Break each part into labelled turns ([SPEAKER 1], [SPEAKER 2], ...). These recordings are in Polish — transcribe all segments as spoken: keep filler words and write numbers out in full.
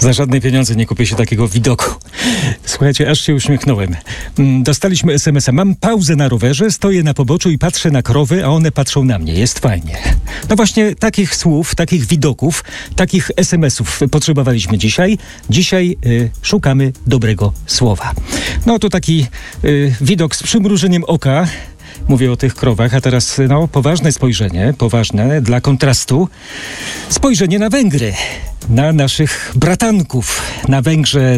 [SPEAKER 1] Za żadne pieniądze nie kupię się takiego widoku. Słuchajcie, aż się uśmiechnąłem. Dostaliśmy es em es a. Mam pauzę na rowerze, stoję na poboczu i patrzę na krowy, a one patrzą na mnie. Jest fajnie. No właśnie takich słów, takich widoków, takich es em esów potrzebowaliśmy dzisiaj. Dzisiaj y, szukamy dobrego słowa. No to taki y, widok z przymrużeniem oka. Mówię o tych krowach, a teraz no, poważne spojrzenie, poważne dla kontrastu. Spojrzenie na Węgry, na naszych bratanków. Na Węgrze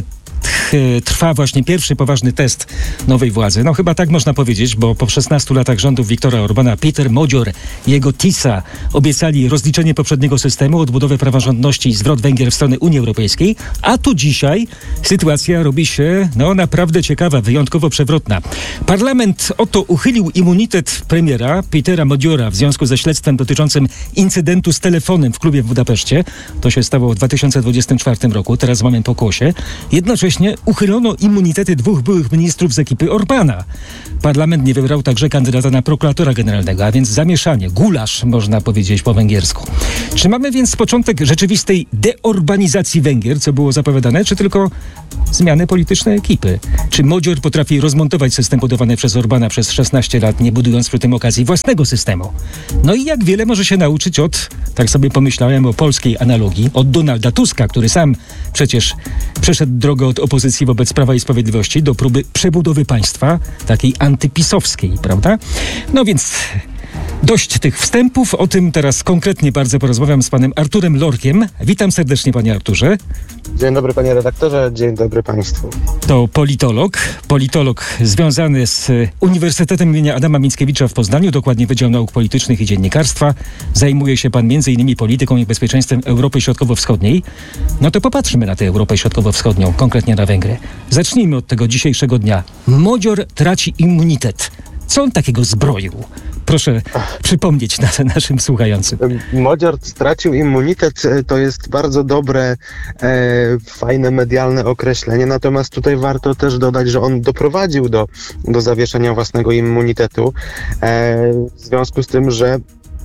[SPEAKER 1] trwa właśnie pierwszy poważny test nowej władzy. No chyba tak można powiedzieć, bo po szesnastu latach rządów Viktora Orbana Péter Magyar i jego TISA obiecali rozliczenie poprzedniego systemu, odbudowę praworządności i zwrot Węgier w stronę Unii Europejskiej, a tu dzisiaj sytuacja robi się no naprawdę ciekawa, wyjątkowo przewrotna. Parlament oto uchylił immunitet premiera Pétera Magyara w związku ze śledztwem dotyczącym incydentu z telefonem w klubie w Budapeszcie. To się stało w dwa tysiące dwudziestym czwartym roku, teraz mamy pokłosie. Jednocześnie uchylono immunitety dwóch byłych ministrów z ekipy Orbana. Parlament nie wybrał także kandydata na prokuratora generalnego, a więc zamieszanie, gulasz, można powiedzieć po węgiersku. Czy mamy więc początek rzeczywistej deorbanizacji Węgier, co było zapowiadane, czy tylko zmiany polityczne ekipy? Czy Magyar potrafi rozmontować system budowany przez Orbana przez szesnaście lat, nie budując przy tym okazji własnego systemu? No i jak wiele może się nauczyć od, tak sobie pomyślałem o polskiej analogii, od Donalda Tuska, który sam przecież przeszedł drogę od opozycji wobec Prawa i Sprawiedliwości do próby przebudowy państwa, takiej antypisowskiej, prawda? No więc dość tych wstępów, o tym teraz konkretnie bardzo porozmawiam z panem Arturem Lorkiem. Witam serdecznie, panie Arturze.
[SPEAKER 2] Dzień dobry, panie redaktorze, dzień dobry państwu.
[SPEAKER 1] To politolog, politolog związany z Uniwersytetem imienia Adama Mickiewicza w Poznaniu, dokładnie Wydział Nauk Politycznych i Dziennikarstwa. Zajmuje się pan między innymi polityką i bezpieczeństwem Europy Środkowo-Wschodniej. No to popatrzmy na tę Europę Środkowo-Wschodnią, konkretnie na Węgry. Zacznijmy od tego dzisiejszego dnia. Magyar traci immunitet. Co on takiego zbroił? Proszę przypomnieć na naszym słuchającym.
[SPEAKER 2] Magyar stracił immunitet, to jest bardzo dobre, e, fajne medialne określenie, natomiast tutaj warto też dodać, że on doprowadził do, do zawieszenia własnego immunitetu, e, w związku z tym, że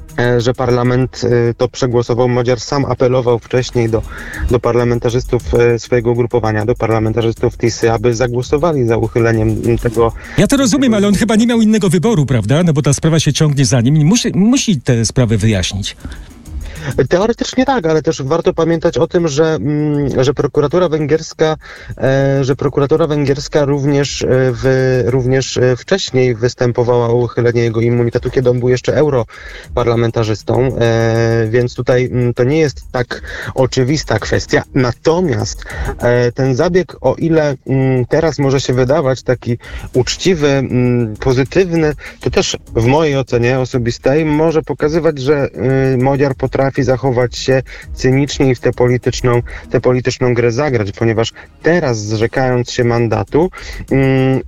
[SPEAKER 2] że parlament to przegłosował. Magyar sam apelował wcześniej do, do parlamentarzystów swojego ugrupowania, do parlamentarzystów TISy, aby zagłosowali za uchyleniem tego.
[SPEAKER 1] Ja to rozumiem, ale on chyba nie miał innego wyboru, prawda? No bo ta sprawa się ciągnie za nim i musi, musi tę sprawę wyjaśnić.
[SPEAKER 2] Teoretycznie tak, ale też warto pamiętać o tym, że, mm, że prokuratura węgierska, e, że prokuratura węgierska również, e, w, również wcześniej występowała o uchylenie jego immunitetu, kiedy on był jeszcze europarlamentarzystą, e, więc tutaj m, to nie jest tak oczywista kwestia. Natomiast e, ten zabieg, o ile m, teraz może się wydawać taki uczciwy, m, pozytywny, to też w mojej ocenie osobistej może pokazywać, że y, Magyar potrafi zachować się cynicznie i w tę polityczną, tę polityczną grę zagrać, ponieważ teraz, zrzekając się mandatu, mm,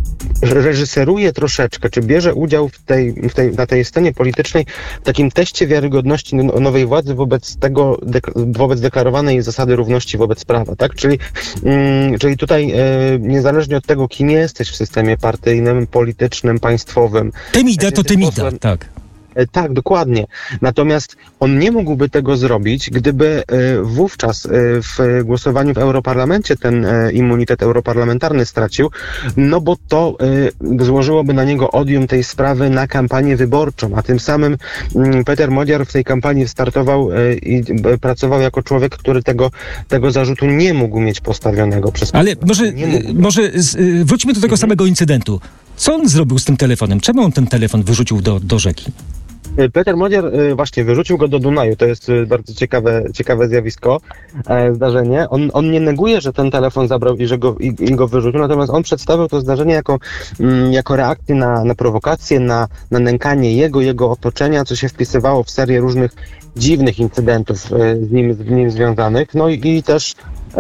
[SPEAKER 2] reżyseruje troszeczkę, czy bierze udział w tej, w tej, na tej scenie politycznej w takim teście wiarygodności nowej władzy wobec tego, dek- wobec deklarowanej zasady równości wobec prawa, tak? Czyli, mm, czyli tutaj e, niezależnie od tego, kim jesteś w systemie partyjnym, politycznym, państwowym.
[SPEAKER 1] Temida to Temida, tak.
[SPEAKER 2] Tak, dokładnie. Natomiast on nie mógłby tego zrobić, gdyby wówczas w głosowaniu w Europarlamencie ten immunitet europarlamentarny stracił, no bo to złożyłoby na niego odium tej sprawy na kampanię wyborczą, a tym samym Péter Magyar w tej kampanii startował i pracował jako człowiek, który tego, tego zarzutu nie mógł mieć postawionego przez...
[SPEAKER 1] Ale może, może wróćmy do tego samego incydentu. Co on zrobił z tym telefonem? Czemu on ten telefon wyrzucił do, do rzeki?
[SPEAKER 2] Péter Magyar właśnie wyrzucił go do Dunaju. To jest bardzo ciekawe, ciekawe zjawisko, e, zdarzenie. On, on nie neguje, że ten telefon zabrał i że go, i, i go wyrzucił, natomiast on przedstawił to zdarzenie jako, mm, jako reakcję na, na prowokację, na, na nękanie jego, jego otoczenia, co się wpisywało w serię różnych dziwnych incydentów e, z, nim, z nim związanych. No i, i też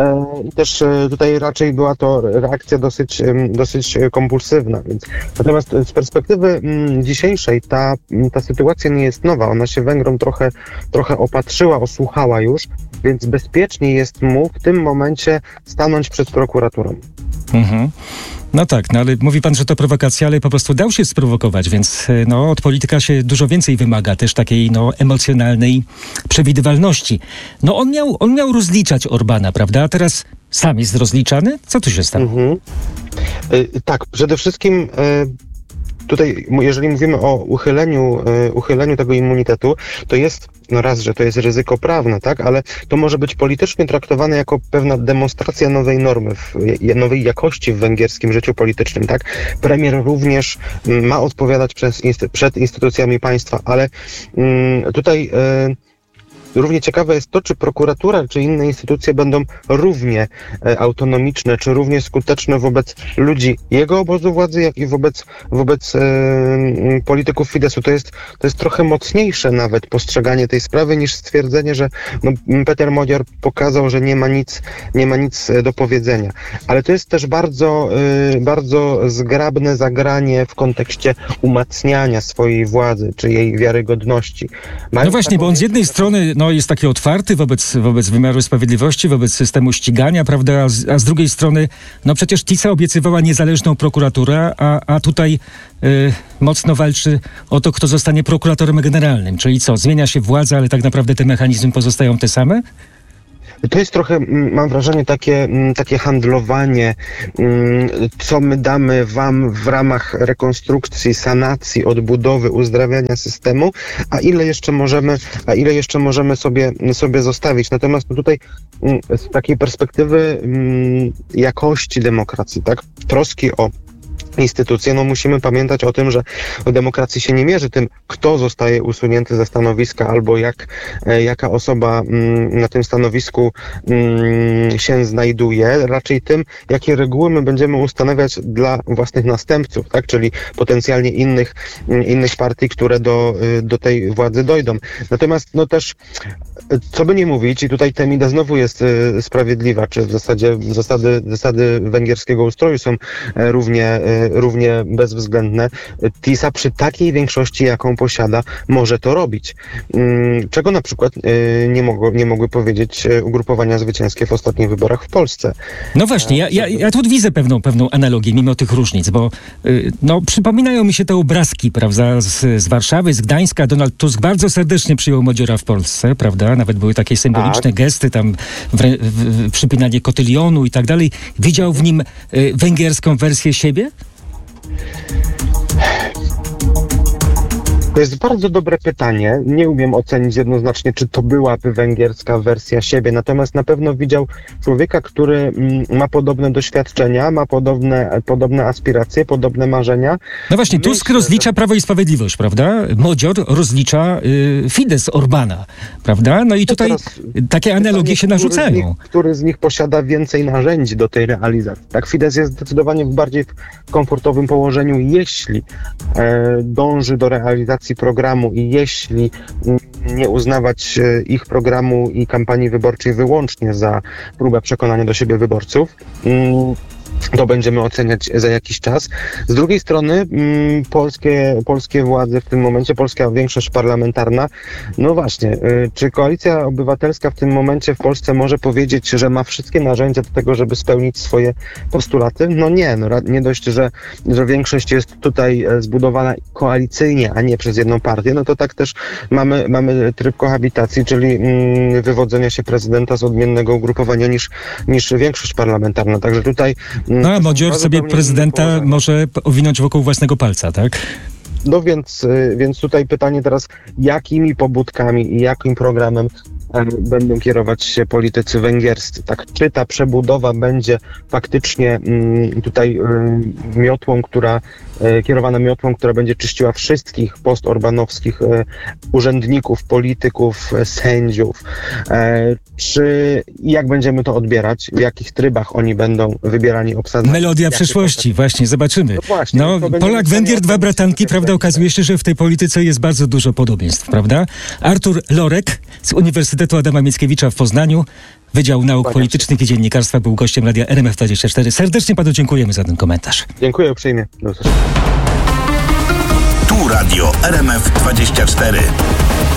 [SPEAKER 2] I też tutaj raczej była to reakcja dosyć, dosyć kompulsywna. Więc. Natomiast z perspektywy dzisiejszej ta, ta sytuacja nie jest nowa. Ona się Węgrom trochę, trochę opatrzyła, osłuchała już, więc bezpieczniej jest mu w tym momencie stanąć przed prokuraturą.
[SPEAKER 1] Mhm. No tak, no ale mówi pan, że to prowokacja, ale po prostu dał się sprowokować, więc no, od polityka się dużo więcej wymaga, też takiej no, emocjonalnej przewidywalności. No on miał, on miał rozliczać Orbana, prawda? A teraz sam jest rozliczany? Co tu się stało?
[SPEAKER 2] Mhm. Y, tak, przede wszystkim y, tutaj, jeżeli mówimy o uchyleniu, y, uchyleniu tego immunitetu, to jest no raz, że to jest ryzyko prawne, tak, ale to może być politycznie traktowane jako pewna demonstracja nowej normy, w, nowej jakości w węgierskim życiu politycznym, tak. Premier również ma odpowiadać przez, przed instytucjami państwa, ale mm, tutaj y, równie ciekawe jest to, czy prokuratura, czy inne instytucje będą równie e, autonomiczne, czy równie skuteczne wobec ludzi jego obozu władzy, jak i wobec, wobec e, polityków Fideszu. To jest, to jest trochę mocniejsze nawet postrzeganie tej sprawy niż stwierdzenie, że no, Peter Magyar pokazał, że nie ma nic, nie ma nic do powiedzenia. Ale to jest też bardzo, e, bardzo zgrabne zagranie w kontekście umacniania swojej władzy, czy jej wiarygodności. Mają
[SPEAKER 1] no właśnie, bo on z jednej strony no, jest taki otwarty wobec, wobec wymiaru sprawiedliwości, wobec systemu ścigania, prawda, a z, a z drugiej strony, no przecież Tisza obiecywała niezależną prokuraturę, a, a tutaj y, mocno walczy o to, kto zostanie prokuratorem generalnym. Czyli co, zmienia się władza, ale tak naprawdę te mechanizmy pozostają te same?
[SPEAKER 2] To jest trochę, mam wrażenie, takie, takie handlowanie, co my damy wam w ramach rekonstrukcji, sanacji, odbudowy, uzdrawiania systemu, a ile jeszcze możemy, a ile jeszcze możemy sobie, sobie zostawić. Natomiast tutaj z takiej perspektywy jakości demokracji, tak, troski o instytucje, no musimy pamiętać o tym, że w demokracji się nie mierzy tym, kto zostaje usunięty ze stanowiska albo jak, jaka osoba na tym stanowisku się znajduje, raczej tym, jakie reguły my będziemy ustanawiać dla własnych następców, tak, czyli potencjalnie innych, innych partii, które do, do tej władzy dojdą. Natomiast no też, co by nie mówić, i tutaj Temida znowu jest sprawiedliwa, czy w zasadzie zasady, zasady węgierskiego ustroju są równie równie bezwzględne. Tisza przy takiej większości, jaką posiada, może to robić. Czego na przykład nie, mogło, nie mogły powiedzieć ugrupowania zwycięskie w ostatnich wyborach w Polsce.
[SPEAKER 1] No właśnie, ja, ja, ja tu widzę pewną, pewną analogię, mimo tych różnic, bo no, przypominają mi się te obrazki, prawda, z, z Warszawy, z Gdańska. Donald Tusk bardzo serdecznie przyjął Magyora w Polsce, prawda, nawet były takie symboliczne tak. gesty, tam w, w, w, przypinanie kotylionu i tak dalej. Widział w nim y, węgierską wersję siebie?
[SPEAKER 2] To jest bardzo dobre pytanie. Nie umiem ocenić jednoznacznie, czy to byłaby węgierska wersja siebie, natomiast na pewno widział człowieka, który ma podobne doświadczenia, ma podobne, podobne aspiracje, podobne marzenia.
[SPEAKER 1] No właśnie, Tusk Myślę, rozlicza że... Prawo i Sprawiedliwość, prawda? Magyar rozlicza y, Fidesz Orbana, prawda? No i tutaj takie analogie się narzucają.
[SPEAKER 2] Który z, nich, który z nich posiada więcej narzędzi do tej realizacji? Tak, Fidesz jest zdecydowanie w bardziej komfortowym położeniu, jeśli e, dąży do realizacji programu i jeśli nie uznawać ich programu i kampanii wyborczej wyłącznie za próbę przekonania do siebie wyborców, to będziemy oceniać za jakiś czas. Z drugiej strony mm, polskie, polskie władze w tym momencie, polska większość parlamentarna, no właśnie, y, czy Koalicja Obywatelska w tym momencie w Polsce może powiedzieć, że ma wszystkie narzędzia do tego, żeby spełnić swoje postulaty? No nie, no, nie dość, że, że większość jest tutaj zbudowana koalicyjnie, a nie przez jedną partię, no to tak też mamy, mamy tryb kohabitacji, czyli mm, wywodzenia się prezydenta z odmiennego ugrupowania niż, niż większość parlamentarna. Także tutaj
[SPEAKER 1] No a Magyar sobie prezydenta może owinąć wokół własnego palca, tak?
[SPEAKER 2] No więc, więc tutaj pytanie teraz, jakimi pobudkami i jakim programem będą kierować się politycy węgierscy. Tak, czy ta przebudowa będzie faktycznie tutaj miotłą, która kierowana miotłą, która będzie czyściła wszystkich post-orbanowskich urzędników, polityków, sędziów. Czy jak będziemy to odbierać? W jakich trybach oni będą wybierani, obsadzani?
[SPEAKER 1] Melodia przyszłości, właśnie, zobaczymy.
[SPEAKER 2] No właśnie,
[SPEAKER 1] no, Polak, Węgier, dwa bratanki, prawda, okazuje się, że w tej polityce jest bardzo dużo podobieństw, prawda? Artur Lorek z Uniwersytetu Adama Mickiewicza w Poznaniu, Wydział Nauk Politycznych i Dziennikarstwa, był gościem Radia R M F dwadzieścia cztery. Serdecznie panu dziękujemy za ten komentarz.
[SPEAKER 2] Dziękuję uprzejmie.
[SPEAKER 3] Tu Radio R M F dwadzieścia cztery.